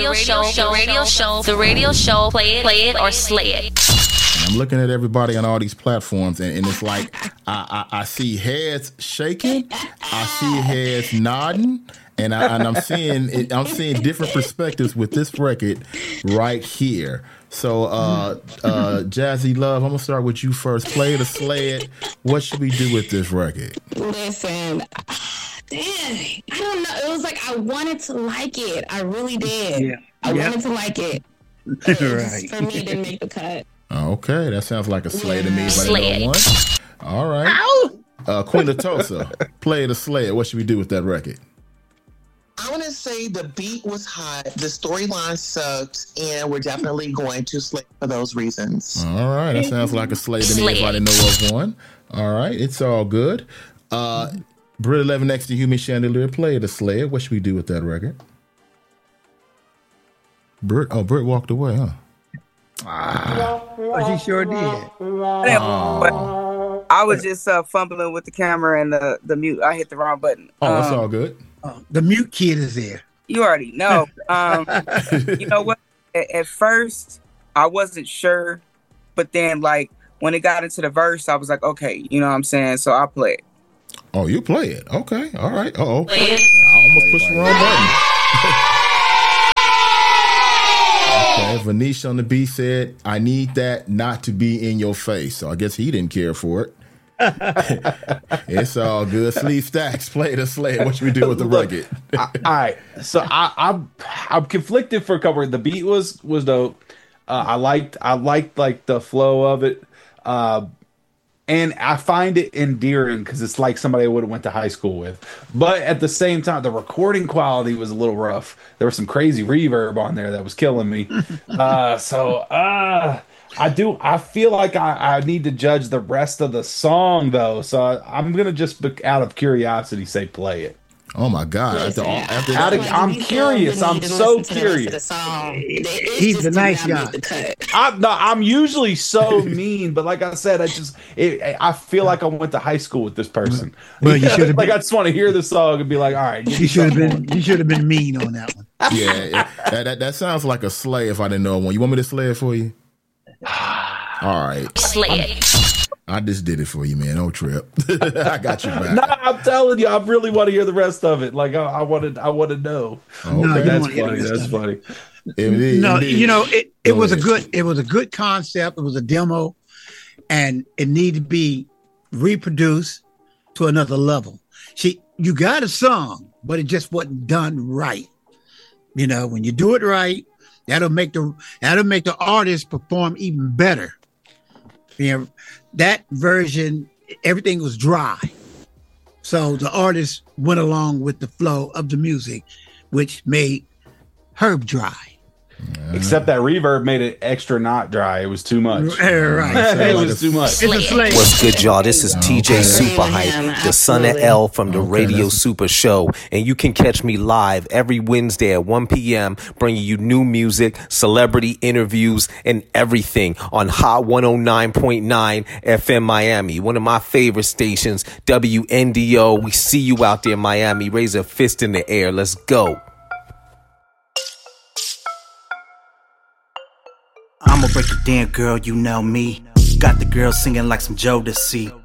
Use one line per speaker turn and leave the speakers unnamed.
Play it or slay it.
And I'm looking at everybody on all these platforms, and it's like I see heads shaking, I see heads nodding, and I'm seeing different perspectives with this record right here. So, Jazzy Love, I'm gonna start with you first. Play it or slay it. What should we do with this record?
Listen, I don't know. It was like I wanted to like it. I really did.
Yeah.
I wanted to like it.
Right.
For me, it didn't make the cut.
Okay, that sounds like a slay to me.
Slay it.
One. All right. Queen Latasha, play it or slay it. What should we do with that record?
I want to say the beat was hot, the storyline sucked, and we're definitely going to slay for those reasons.
All right, that sounds like a slay to me if I didn't know of one. All right, it's all good. Brit 11 next to Human Chandelier, play it or slay it. What should we do with that record? Brit walked away, huh?
Oh, she sure did.
I was just fumbling with the camera and the mute. I hit the wrong button.
Oh, it's all good.
The mute kid is there.
You already know. You know what? At first, I wasn't sure, but then like when it got into the verse, I was like, okay, you know what I'm saying? So I'll play it.
Oh, you play it. Okay. All right. Uh-oh. I almost pushed the wrong button. Okay. Vanish on the beat said, I need that not to be in your face. So I guess he didn't care for it. It's all good. Sleeve Stacks, play it or slay it. What should we do with the record?
All right. So I'm conflicted for a couple. The beat was dope. I liked like the flow of it. And I find it endearing because it's like somebody I would have went to high school with. But at the same time, the recording quality was a little rough. There was some crazy reverb on there that was killing me. I feel like I need to judge the rest of the song, though. So I'm going to just, out of curiosity, say play it.
Oh, my God.
I'm curious. I'm so curious.
He's the nice guy.
I'm usually so mean, but like I said, I feel like I went to high school with this person.
Well, you should have
like I just want to hear the song and be like, all right.
You should have been mean on that one.
Yeah, that sounds like a slay if I didn't know one. You want me to slay it for you? All right.
Slay it.
I just did it for you, man. No trip. I got you back.
No, I'm telling you, I really want to hear the rest of it. Like I want to know.
Oh, okay.
That's funny. That's funny.
It was a good concept. It was a demo, and it needed to be reproduced to another level. You got a song, but it just wasn't done right. You know, when you do it right, that'll make the artist perform even better. You know, that version, everything was dry. So the artist went along with the flow of the music, which made Herb dry.
Except that reverb made it extra not dry. It was too much.
Right.
It was too much.
What's good, y'all? This is TJ Superhype, the son of L from the Radio Super Show. And you can catch me live every Wednesday at 1 p.m., bringing you new music, celebrity interviews, and everything on Hot 109.9 FM Miami. One of my favorite stations, WNDO. We see you out there, Miami. Raise a fist in the air. Let's go.
I'ma break it down, girl, you know me. Got the girl singing like some Jodeci.